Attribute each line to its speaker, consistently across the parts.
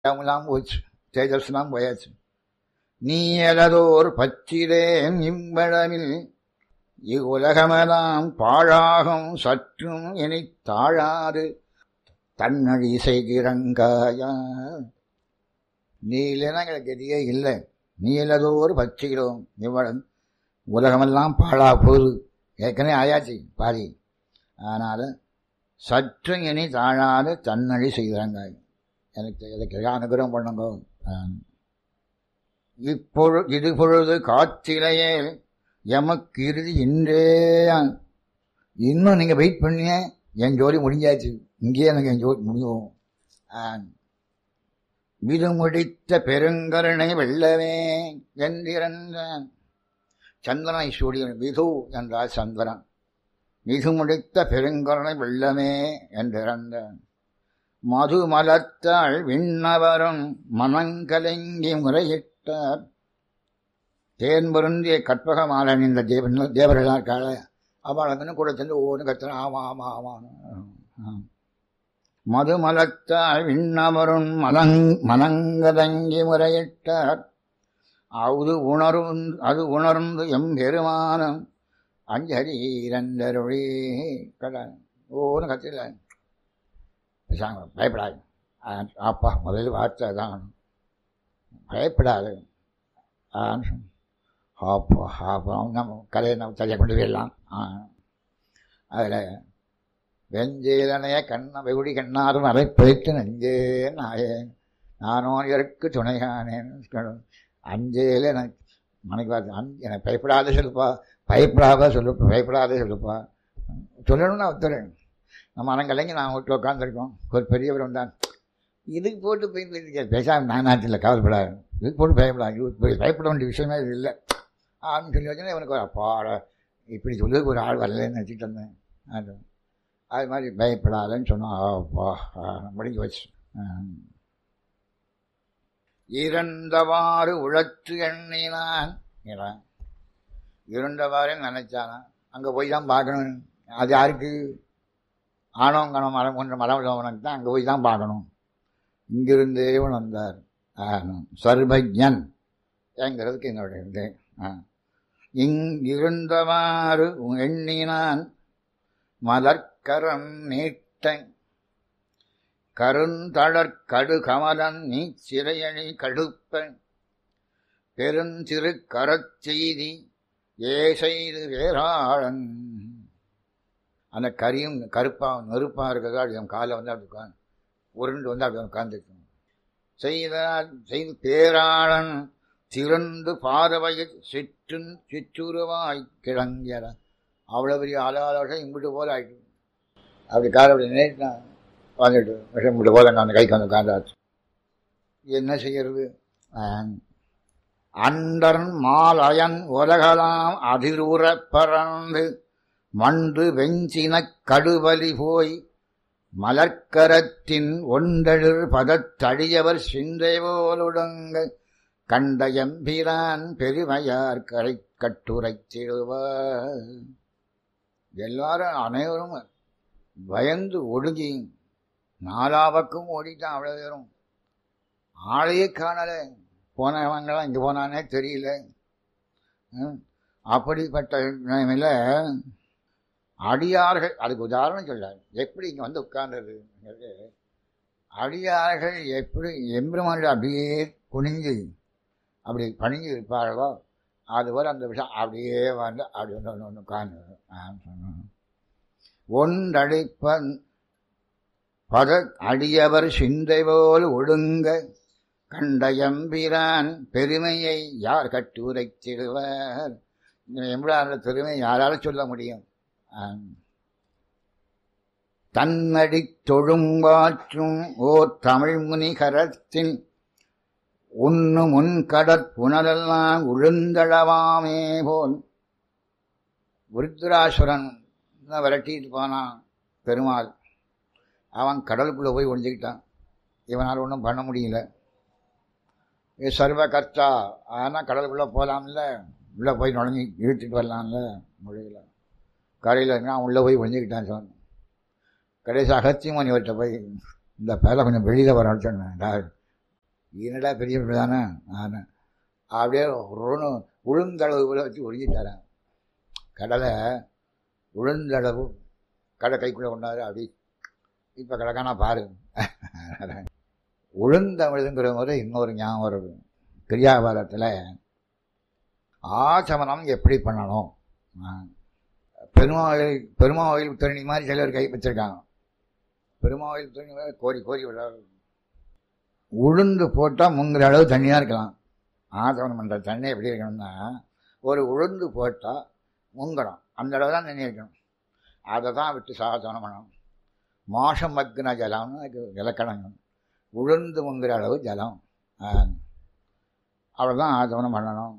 Speaker 1: எல்லாம் போச்சு, தேஜஸ்லாம் போயாச்சு. நீ எலதோர் பச்சிலேன் இவ்வளவில் இவ்வுலகமெல்லாம் பாழாகும் சற்றும் இனித் தாழாது தன்னழி செய்கிறங்காயா. நீ இல்லைன்னா எங்களுக்கு கதியே இல்லை. நீ எல்லதோர் பச்சிக்கிறோம் இவ்வளவு உலகமெல்லாம் பாழா போகுது, ஏற்கனவே ஆயாச்சு பாதி. அதனால் சற்று இனி தாழாது தன்னழி செய்கிறாங்க. எனக்கு இதுக்கு அனுகிரகம் பண்ணுங்க. இது பொழுது காத்திலேயே எமக்கு இறுதி இன்றே. இன்னும் நீங்கள் வெயிட் பண்ணிய என் ஜோலி முடிஞ்சாச்சு, இங்கேயே எனக்கு என் ஜோலி முடியும். விது முடித்த பெருங்கருணை வெள்ளவே என்றிருந்த சந்திரனை சூடியன். விது என்றால் சந்திரன். விது முடித்த பெருங்கருணை வெள்ளமே என்றிருந்த மது மலத்தாள் விண்ணவரும் மனங்கலங்கி முறையிட்டார். தேன் பொருந்திய கற்பக மாலன் இந்த தேவர்களால் கால அவளுக்குன்னு கூட சென்று ஒவ்வொன்று கத்துறேன். ஆமா ஆமா ஆமா. மது மலத்தாள் விண்ணவரும் மனங்கலங்கி முறையிட்டார். அது உணர்ந்து எம் பெருமானம் அஞ்சரீரந்தருளே கடன் ஒவ்வொன்று கத்தில பயப்படாது. அப்பா முதல் வார்த்தை தான் பயப்படாது. அப்புறம் நம்ம கதையை நம்ம தள்ளி கொண்டு போயிடலாம். அதில் வெஞ்சேலனைய கண்ண வெகுடி கண்ணாரும் அதை பிழைத்து நஞ்சே நாயே நானோ இதற்கு துணையானேன்னு அஞ்சேல எனக்கு மனைக்கு பார்த்து எனக்கு பயப்படாத சொல்லுப்பா, பயப்படாத சொல்லுப்பா சொல்லணும்னு ஒத்துறேன். நம்ம மனங்கலைங்க நான் வீட்டில் உட்காந்துருக்கோம். ஒரு பெரியவர் வந்தான், இதுக்கு போட்டு போய் பேசாம நாட்டில் கவலைப்படாது, இதுக்கு போட்டு பயப்படாது, இது பயப்பட வேண்டிய விஷயமே இது இல்லை அப்படின்னு சொல்லி வச்சுன்னா இவனுக்கு ஒரு அப்பாட இப்படி சொல்லி ஒரு ஆள் வரலன்னு நினச்சிட்டு இருந்தேன். அது மாதிரி பயப்படாதன்னு சொன்னோம். அப்பா முடிஞ்சு வச்சு. இறந்தவாறு உழற்று எண்ணினான். இருண்டவாறு நினைச்சானா அங்கே போய் தான் பார்க்கணும். அது யாருக்கு? ஆணவம் கணம் மரம் போன்ற மரம் உள்ளவனுக்கு தான் அங்கே போய் தான் பார்க்கணும். இங்கிருந்தே வந்தார். சர்வஜன் என்கிறதுக்கு என்னுடைய இது. இங்கிருந்தவாறு எண்ணினான் மலர்கரம் நீட்டன் கருந்தளர் கடு கமலன் நீ சிறையணி கடுப்பன் பெருந்திரு கரச்செய்தி ஏ செய்து வேறாளன். அந்த கரியும் கருப்பாக நெருப்பாக இருக்கிறதா என் காலை வந்து அப்படி உட்காந்து உருண்டு வந்து அப்படி உட்காந்துருக்கணும். செய்து பேராளன் திறந்து பார்வையில் சிற்றுருவாய் கிழங்கிற அவ்வளோ பெரிய அலாலம் இம்பிட்டு போல ஆயிட்டு அப்படி காலை அப்படி நேரிட்டான் வந்துட்டு விஷம் இம்பிட்டு போல நான் கைக்கு வந்து உட்காந்தாச்சு. என்ன செய்யறது? அண்டர் மாலயன் உலகலாம் அதிரூர பறந்து மண்டு வெஞ்சினக் கடுவலி போய் மலர்க்கரத்தின் ஒன்றெழிர் பதத்தடியவர் சிந்தை போலுடங்க கண்ட எம்பிரான் பெருமையார் கரை கட்டுரைத்திடுவார். எல்லாரும் அனைவரும் பயந்து ஒடுங்கி நாலாவக்கும் ஓடிட்டான். அவ்வளோ பேரும் ஆளையே காணலை. போனவங்களாம் இங்கே போனானே தெரியல. அப்படிப்பட்ட நிலைமையில் அடியார்கள், அதுக்கு உதாரணம் சொல்லார் எப்படி இங்கே வந்து உட்கார்ந்தது. அடியார்கள் எப்படி எம்பெருமானில் அப்படியே குனிஞ்சு அப்படி பணிஞ்சு இருப்பார்களோ அதுபோல் அந்த விஷயம் அப்படியே வந்து அப்படி ஒன்று உட்கார்ந்து சொன்னோம். ஒன்றடிப்பன் பத அடியவர் சிந்தை போல் ஒடுங்க கண்ட எம்பிரான் பெருமையை யார் கட்டுரைத்திடுவார். எம்பிரான பெருமை யாராலும் சொல்ல முடியும்? தன்னடி தொழும்பாற்றும் ஓர் தமிழ் முனிகரத்தின் உன்னு முன்கடற்புணரெல்லாம் உழுந்தளவாமே போல். விருத்ராசுரன் விரட்டிட்டு போனான் பெருமாள். அவன் கடலுக்குள்ளே போய் ஒழிஞ்சுக்கிட்டான். இவனால் ஒன்றும் பண்ண முடியல. சர்வ கர்த்தா ஆனால் கடலுக்குள்ளே போகலாம்ல, உள்ளே போய் நுழைஞ்சி இழுத்துட்டு வரலாம்ல, முடியல. கரையில் அவன் உள்ளே போய் ஒழிஞ்சுக்கிட்டான். சொன்னான் கடைசி அகத்தியமன் இவர்கிட்ட போய் இந்த பேரை கொஞ்சம் வெளியில் வர சொன்னேன். என்னடா பெரிய தானே நான் அப்படியே உளுந்தளவு வச்சு ஒழிஞ்சிட்டாரேன். கடலை உளுந்தளவு கடை கைக்குள்ளே கொண்டாரு. அப்படி இப்போ கிடக்கானா பாரு. உளுந்தமிழுங்கிற முறை இன்னொரு ஞாபகம் வருது. கிரியாபாரத்தில் ஆச்சமனம் எப்படி பண்ணணும், பெருமாவில் உத்தரணி மாதிரி சிலர் கை வச்சிருக்காங்க. பெருமாவில் உத்தரணி மாதிரி கோரி கோரி விடாது. உளுந்து போட்டால் முங்குற அளவு தண்ணியாக இருக்கலாம். ஆச்சமனம் பண்ணுற தண்ணி எப்படி இருக்கணும்னா, ஒரு உளுந்து போட்டால் முங்கணும், அந்த அளவு தான் தண்ணி இருக்கணும். அதை தான் விட்டு சாச்சமனம் பண்ணணும். மோஷம் மக்குன ஜலம்னு இலக்கணங்க. உளுந்து முங்குற அளவு ஜலம், அவ்வளோதான் ஆச்சமனம் பண்ணணும்.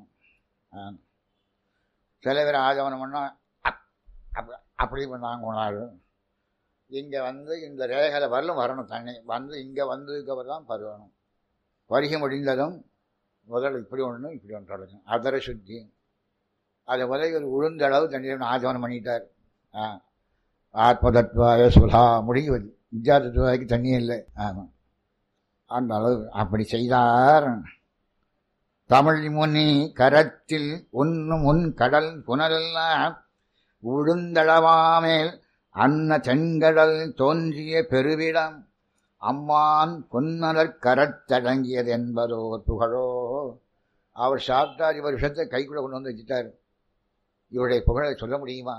Speaker 1: சில பேர் ஆச்சமனம் பண்ணால் அப்படி பண்ணாங்க கொண்டாடு. இங்கே இந்த ரேகையில் வரணும் தண்ணி இங்கே வந்ததுக்கப்புறம் தான் பருவணும். பருகி முடிந்ததும் முதல் இப்படி ஒன்று இப்படி ஒன்று தொடங்கும். அதர சுத்தி அதை முதல் ஒரு உளுந்த அளவு தண்ணி ஆச்சமனம் பண்ணிட்டார். ஆத்மதத்வாய சுலா முடிவு வித்யா தத்துவாய்க்கு தண்ணியே இல்லை. ஆமாம், அந்த அளவு அப்படி செய்தார். தமிழ் முனி கரத்தில் உண்ணும் உன் கடல் புனலெல்லாம் உளுந்தளவாமேல் அன்ன செங்கடல் தோன்றிய பெருவிடம் அம்மான் பொன்னலர் கரத்தடங்கியது என்பதோ புகழோ. அவர் சாப்பிட்டார், இவர் விஷத்தை கைக்குள்ள கொண்டு வந்து வச்சுட்டார். இவருடைய புகழை சொல்ல முடியுமா?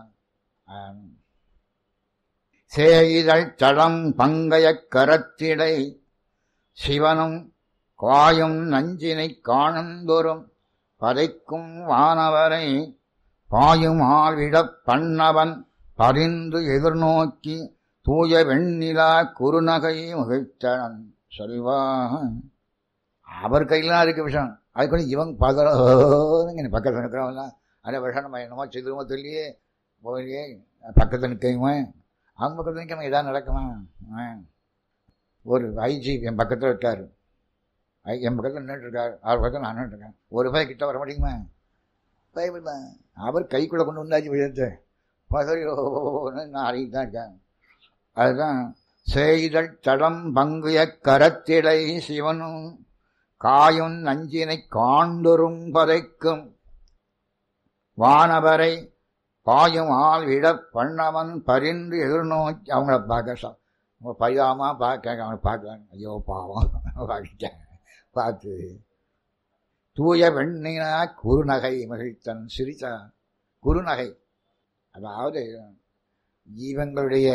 Speaker 1: சேயிதழ் தடம் பங்கைய கரத்திடை சிவனும் காயும் நஞ்சினை காணுந்தோறும் பதைக்கும் வானவரை பாயும் ஆழ்விடப் பண்ணவன் பரிந்து எதிர்நோக்கி தூய வெண்ணிலா குறுநகை முகிழ்த்தனன் சொல்வான். அவர் கையிலாம் இருக்கு விஷம். அதுக்கு இவங்க பகலுங்க பக்கத்தில் இருக்கிறவங்களாம் அந்த விஷம் நம்ம என்னமோ செய்துமோ சொல்லியே போயிலே பக்கத்தில் நிற்கவன் அவங்க பக்கத்தில் நிற்காம இதான் நடக்குமா? ஒரு ஐஜி என் பக்கத்தில் இருக்கார், என் பக்கத்தில் நின்றுட்டுருக்கார், அவர் பக்கத்தில் நான் நின்றுருக்கேன். ஒரு ரூபாய் கிட்ட வர முடியுமா? பயப்படலாம். அவர் கைக்குள்ளே கொண்டு வந்தாச்சு விழுந்து பகலியோன்னு நான் அறிவிட்டு தான் இருக்கேன். அதுதான் செய்தல் தடம் பங்குய கரத்திடை சிவனும் காயும் நஞ்சினை காண்டொரும் பதைக்கும் வானவரை பாயும் ஆள் விட பண்ணவன் பரிந்து எதிர்நோக்கி அவங்கள பார்க்க பரிதாமா பார்க்க அவனை பார்க்கலான்னு. ஐயோ பாவம் பார்க்கிட்டேன். பார்த்து தூய வெண்ணினா குறுநகை மகிழ்த்தன் சிரித்தா. குறுநகை அதாவது இவங்களுடைய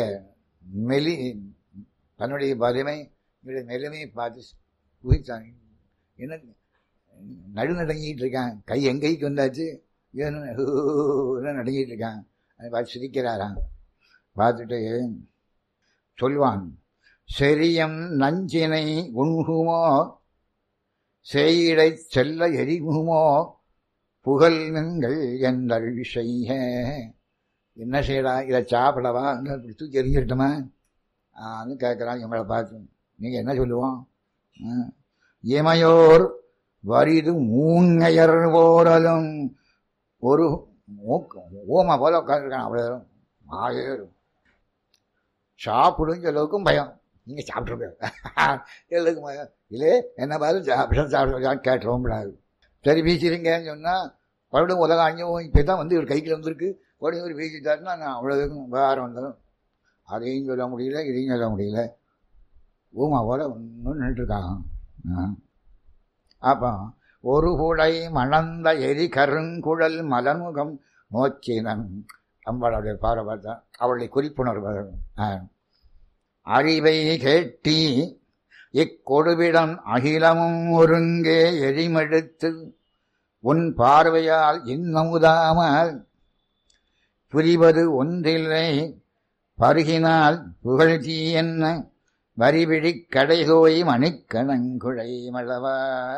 Speaker 1: தன்னுடைய வலிமை மெலிமையை பார்த்து குதித்தான். என்ன நடுநடங்கிட்டு இருக்கான், கை எங்கைக்கு வந்தாச்சு, நடுங்கிட்டு இருக்கான். அதை பார்த்து சிரிக்கிறாராம். பார்த்துட்டு சொல்வான், செரியம் நஞ்சினை உண்குமோ செய்யடை செல்ல எரிகுமோ புகழ் நீங்கள் என்றல் செய்ய. என்ன செய்யடா, இதை சாப்பிடவா, தூக்கி எரிஞ்சிருட்டோமா கேட்குறான் இவங்களை பார்த்து. நீங்கள் என்ன சொல்லுவோம்? இமையோர் வரிது மூங்கையர் போரலும் ஒரு ஓமா போல உட்காந்துருக்கான். அவ்வளோ ஆயிரம் சாப்பிடுங்க எல்லோருக்கும் பயம். நீங்கள் சாப்பிட்ருக்க எல்லோருக்கும் பயம். இல்லை என்ன பார்த்து சாப்பிட்றான்னு கேட்டுறவும் கூடாது. சரி வீசிடுங்கன்னு சொன்னால் மறுபடியும் உலகம் அஞ்சவும் இப்போ தான் வந்து ஒரு கைக்கு வந்துருக்கு, உடனே ஒரு வீசிட்டாருன்னா நான் அவ்வளோதுக்கும் விவகாரம் வந்துடும். அதையும் சொல்ல முடியல, இதையும் சொல்ல முடியல. ஊமா போல ஒன்றும் நின்றுருக்காங்க. அப்போ ஒரு குடை மணந்த எரி கருங்குழல் மலர்முகம் நோக்கினன். அம்பாளுடைய பாறை பார்த்தா அவளுடைய குறிப்புணர்வு. அறிவை கேட்டி இக்கொடுவிடம் அகிலமும் ஒருங்கே எரிமெடுத்து உன் பார்வையால் இன்னமுதாமல் புரிவது ஒன்றில்லை பருகினால் புகழ்ச்சி என்ன வரிபிடி கடைசோய் மணிக்கணங்குழை மழவா.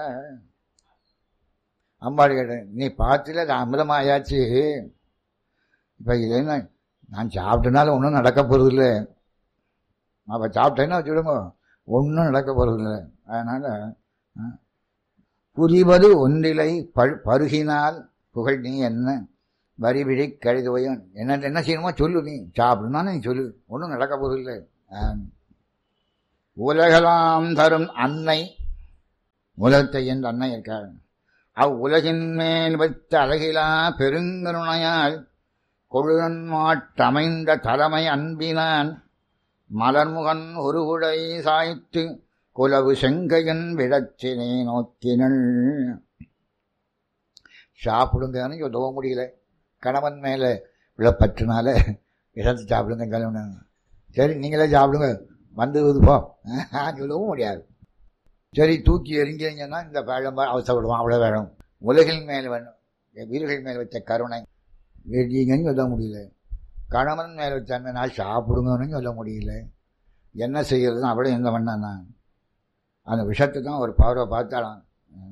Speaker 1: அம்பாள் கேட்ட, நீ பார்த்துல அது அமிர்தமாயாச்சு. இப்போ இல்லைன்னா நான் சாப்பிட்டனால ஒன்றும் நடக்க போகிறதில்லை. அப்போ சாப்பிட்டேன்னா வச்சுடுங்க, ஒன்றும் நடக்க போகிறதில்லை. அதனால் புரிவது ஒன்றிலை பருகினால் புகழ் நீ என்ன வரிபிடி கழுதுவையும் என்ன செய்யணுமோ சொல்லு. நீ சாப்பிடுனா நீ சொல்லு, ஒன்றும் நடக்க போதில்லை. உலகலாம் தரும் அன்னை முதத்தை என்று அன்னை இருக்காள். அவ்வுலகின் மேல் வைத்த அழகிலா பெருங்கருணையால் கொழுநன்மாட்டமைந்த தலைமை அன்பினான் மலர்முகன் ஒருகுடை சாய்த்து குலவு செங்கையன் விடச்சினை நோக்கினள். சாப்பிடுங்கன்னு உதவ முடியல, கணவன் மேலே விழப்பற்றுனால இடத்து சாப்பிடுங்க கலவன. சரி நீங்களே சாப்பிடுங்க வந்து போ சொல்லவும் முடியாது. சரி தூக்கி எறிஞ்சிங்கன்னா இந்த பழம் அவசரப்படுவான், அவ்வளோ வேணும். உலகில் மேல் வேணும், வீரர்கள் மேல் வச்ச கருணை வெடிங்கன்னு சொல்ல முடியல, கணவன் மேல் வச்ச நான் சாப்பிடுங்கன்னு சொல்ல முடியல. என்ன செய்யறதுன்னு அப்படியே எந்த பண்ணான் அந்த விஷத்தை தான் ஒரு பார்வை பார்த்தாலாம்.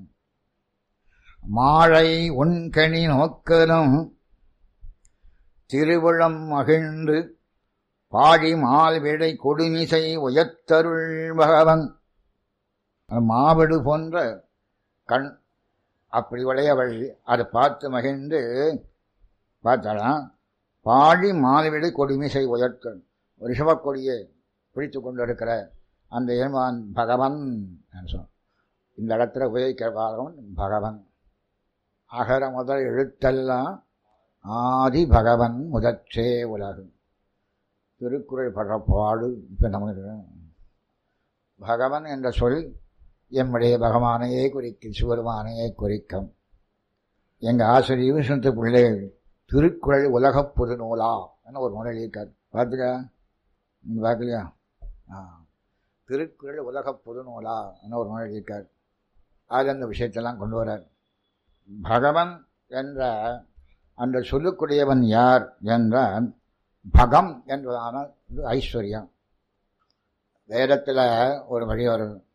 Speaker 1: மாழை உண்கணி நோக்கலும் திருவிழம் மகிழ்ந்து பாடி மால் விடை கொடுமிசை உயர்த்தருள் பகவன். மாவடு போன்ற கண் அப்படி உடையவள் அதை பார்த்து மகிழ்ந்து பார்த்தாலாம். பாடி மால்விடை கொடுமிசை உயர்த்த ரிஷபக்கொடியை பிடித்து கொண்டு இருக்கிற அந்த ஏமான் பகவன் சொல். இந்த இடத்துல உபயோகிக்கிற பாகம் பகவன். அகர முதல் எழுத்தெல்லாம் ஆதி பகவன் முதற்றே உலகு. திருக்குறள் படுற பாடு. இப்போ நமக்கு பகவன் என்ற சொல் எம்முடைய பகவானையே குறிக்கும், சிவருமானையே குறிக்கும். எங்கள் ஆசிரியர் விஷ்ணு பிள்ளைகள் திருக்குறள் உலகப் பொது நூலா என்ன ஒரு நூல் எழுதியிருக்காரு பார்த்துக்கா, நீங்கள் பார்க்கலையா? திருக்குறள் உலகப் பொது நூலா என்ன ஒரு நூல் எழுதியிருக்கார். அதில் அந்த விஷயத்தெல்லாம் கொண்டு வரார். பகவன் என்ற அந்த சொல்லுக்குடையவன் யார் என்றால் பகம் என்பதான ஐஸ்வர்யம். வேதத்தில் ஒரு வழி வரும்.